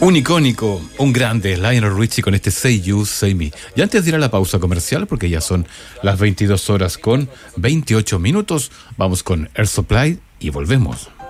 Un icónico, un grande, Lionel Richie con este Say You, Say Me. Y antes de ir a la pausa comercial, porque ya son las 22 horas con 28 minutos, vamos con Air Supply y volvemos.